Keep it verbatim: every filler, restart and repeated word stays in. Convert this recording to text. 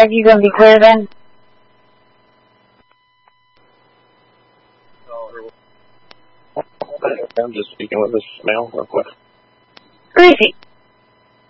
five, you going to be clear then? I'm just speaking with this male real quick. Greasy.